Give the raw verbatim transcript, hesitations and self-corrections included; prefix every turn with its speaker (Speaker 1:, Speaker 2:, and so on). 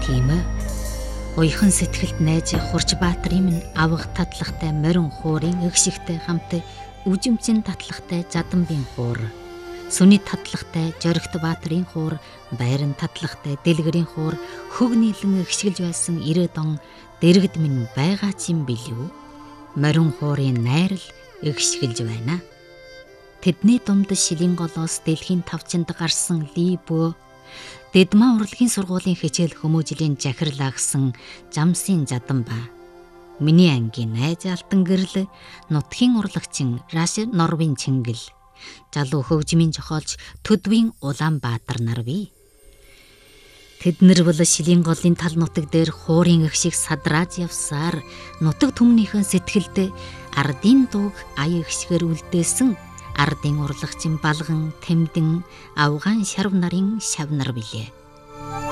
Speaker 1: Тийм ээ. Уяхан сэтгэлд найж Хуржбаатарын минь авах татлагтай морин хуурын эгшигтэй хамт үжимчин татлагтай Жаданбын хуур, сүний татлагтай Жоригт Баатарын хуур, байран татлагтай Дэлгэрийн хуур хөг нийлэн эгшгэлж байсан ирээд он дэрэгд минь байгаа ч юм билүү. Морин хуурын найрал эгшгэлж байна. Тэдний дунд шилийн голоос дэлхийн тавчинд гарсан Либо, Дэдман урлагийн сургуулийн хичээл хүмүүжлийн жахирлаа гсэн Жамсын Жаданба, миний ангийн найз алтан гэрэл, нутгийн урлагчин Рашид Норвын Чингэл, залуу хөгжмийн жохоолж Төдвийн Улаанбаатар нар бий. Тэднэр бол шилийн голын тал нутаг дээр хуурын эгшиг садрааж явсаар нутаг түмнийхэн сэтгэлд ардын дууг ая эгшгээр үлдээсэн ардын урлагчин Балган, Тэмдэн, Авгаан шарв нарын шав нар билээ.